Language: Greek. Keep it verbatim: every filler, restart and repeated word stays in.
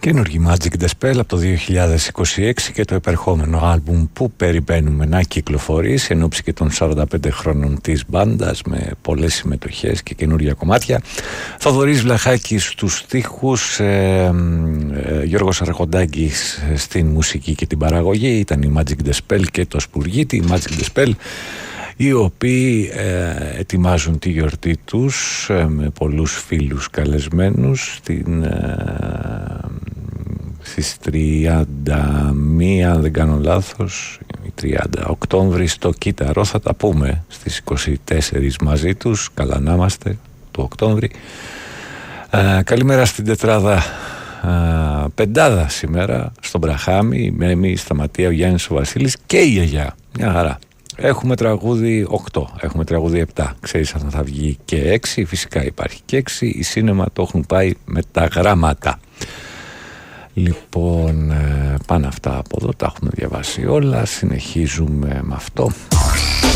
Καινούργη Magic the Spell από το δύο χιλιάδες είκοσι έξι και το επερχόμενο άλμπουμ που περιμένουμε να κυκλοφορήσει εν ώψη και των σαράντα πέντε χρόνων της μπάντας, με πολλές συμμετοχές και καινούργια κομμάτια. Θοδωρής Βλαχάκης στους στίχους, ε, ε, Γιώργος Αρχοντάκης στην μουσική και την παραγωγή. Ήταν η Magic the Spell και το Σπουργίτη. Η Magic the Spell, οι οποίοι ε, ετοιμάζουν τη γιορτή τους ε, με πολλούς φίλους καλεσμένους στην, ε, στις τριάντα μία, αν δεν κάνω λάθος, τριάντα Οκτώβρη στο Κύτταρο. Θα τα πούμε στις είκοσι τέσσερις μαζί τους, καλά να είμαστε, του Οκτώβρη. ε, Καλημέρα στην τετράδα, ε, πεντάδα σήμερα, στον Μπραχάμι, η Μέμη, η Σταματία, ο Γιάννης, ο Βασίλης και η γιαγιά. Μια χαρά. Έχουμε τραγούδι οκτώ, έχουμε τραγούδι επτά. Ξέρεις αν θα βγει και έξι, φυσικά υπάρχει και έξι. Οι Σίνεμα το έχουν πάει με τα γράμματα. Λοιπόν, πάνε αυτά από εδώ, τα έχουμε διαβάσει όλα. Συνεχίζουμε με αυτό.